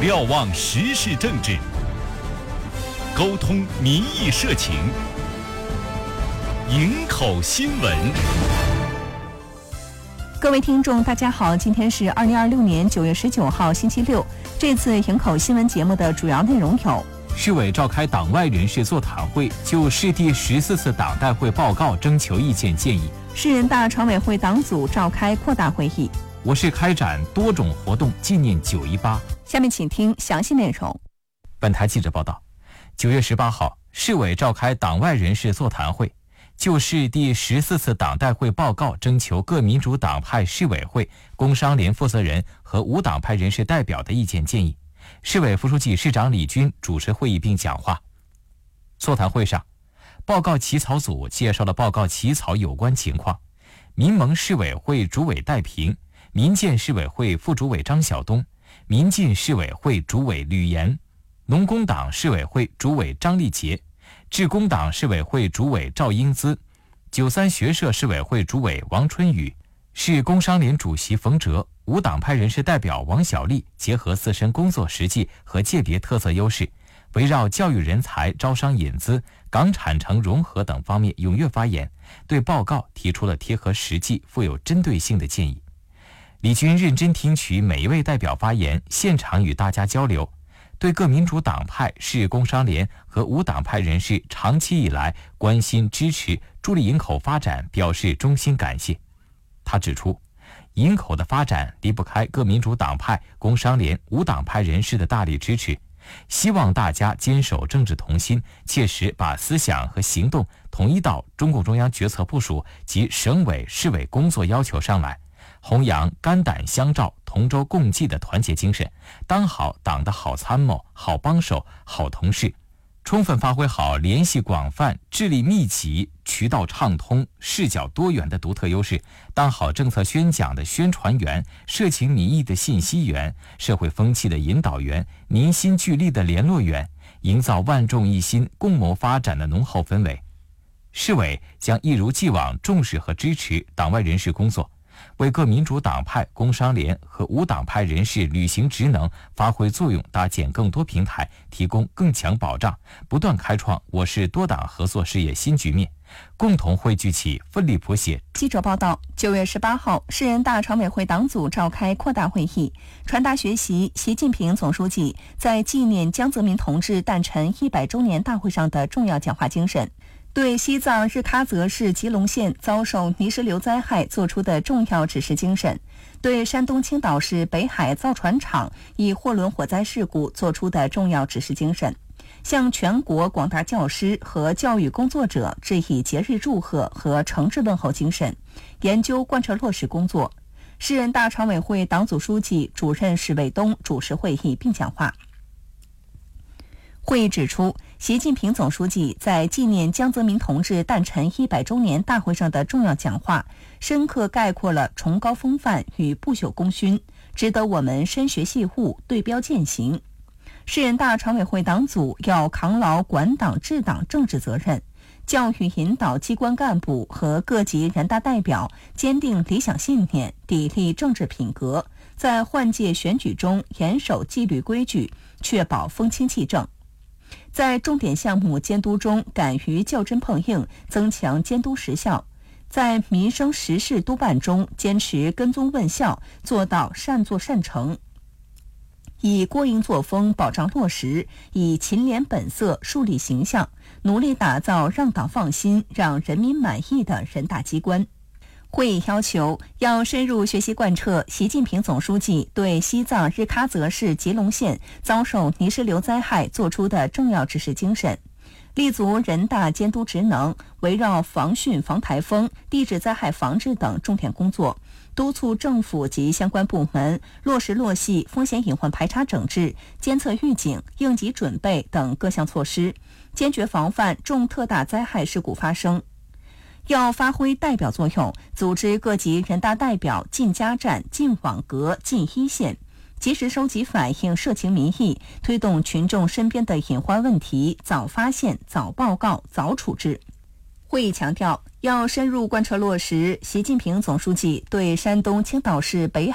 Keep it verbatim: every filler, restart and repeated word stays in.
瞭望时事政治，沟通民意社情，营口新闻。 各位听众大家好，今天是二零二六年九月十九号星期六。这次营口新闻节目的主要内容有： 市委召开党外人士座谈会，就市第十四次党代会报告征求意见建议； 市人大常委会党组召开扩大会议； 我市开展多种活动纪念九一八。 下面请听详细内容。 本台记者报道，九月十八号，市委召开党外人士座谈会，就市第十四次党代会报告征求各民主党派市委会、工商联负责人和无党派人士代表的意见建议。市委副书记、市长李军主持会议并讲话。座谈会上，报告起草组介绍了报告起草有关情况。民盟市委会主委戴平、民建市委会副主委张晓东、民进市委会主委吕岩、农工党市委会主委张立杰、致公党市委会主委赵英姿、九三学社市委会主委王春雨、市工商联主席冯哲、无党派人士代表王小丽结合自身工作实际和界别特色优势，围绕教育人才、招商引资、港产城融合等方面踊跃发言，对报告提出了贴合实际、富有针对性的建议。李军认真听取每一位代表发言，现场与大家交流，对各民主党派、市工商联和无党派人士长期以来关心、支持、助力营口发展表示衷心感谢。他指出，营口的发展离不开各民主党派、工商联、无党派人士的大力支持，希望大家坚守政治同心，切实把思想和行动统一到中共中央决策部署及省委、市委工作要求上来，弘扬肝胆相照、同舟共济的团结精神，当好党的好参谋、好帮手、好同事，充分发挥好联系广泛、智力密集、渠道畅通、视角多元的独特优势，当好政策宣讲的宣传员、社情民意的信息源、社会风气的引导员、凝心聚力的联络员，营造万众一心、共谋发展的浓厚氛围。市委将一如既往重视和支持党外人士工作，为各民主党派、工商联和无党派人士履行职能、发挥作用搭建更多平台，提供更强保障，不断开创我市多党合作事业新局面，共同汇聚起奋力谱写。 记者报道，九月十八号，市人大常委会党组召开扩大会议，传达学习习近平总书记在纪念江泽民同志诞辰一百周年大会上的重要讲话精神，对西藏日喀则市吉隆县遭受泥石流灾害作出的重要指示精神，对山东青岛市北海造船厂一货轮火灾事故作出的重要指示精神，向全国广大教师和教育工作者致以节日祝贺和诚挚问候精神，研究贯彻落实工作。市人大常委会党组书记、主任史卫东主持会议并讲话。会议指出，习近平总书记在纪念江泽民同志诞辰一百周年大会上的重要讲话，深刻概括了崇高风范与不朽功勋，值得我们深学细悟、对标践行。市人大常委会党组要扛牢管党治党政治责任，教育引导机关干部和各级人大代表坚定理想信念，砥砺政治品格，在换届选举中严守纪律规矩，确保风清气正。在重点项目监督中敢于较真碰硬，增强监督实效；在民生实事督办中坚持跟踪问效，做到善作善成；以过硬作风保障落实，以勤廉本色树立形象，努力打造让党放心、让人民满意的人大机关。会议要求要深入学习贯彻习近平总书记对西藏日喀则市吉隆县遭受泥石流灾害作出的重要指示精神，立足人大监督职能，围绕防汛、防台风、地质灾害防治等重点工作，督促政府及相关部门落实落细风险隐患排查整治、监测预警、应急准备等各项措施，坚决防范重特大灾害事故发生。要发挥代表作用，组织各级人大代表进家站、进网格、进一线，及时收集反映社情民意，推动群众身边的隐患问题早发现、早报告、早处置。会议强调，要深入贯彻落实习近平总书记对山东青岛市北